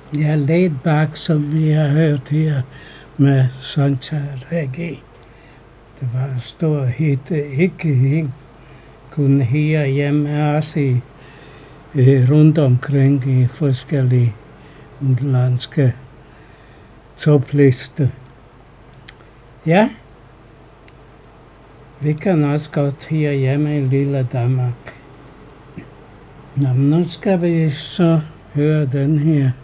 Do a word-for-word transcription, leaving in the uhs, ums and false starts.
Ja, laid back, som vi har hørt her med Soundchild Reggae. Det var en stor hit, ikke helt kun her hjemme, også i, eh, rundt omkring i forskellige udenlandske toplister. Ja, vi kan også godt her hjemme i lille Danmark. Nå, men nu skal vi så høre den her.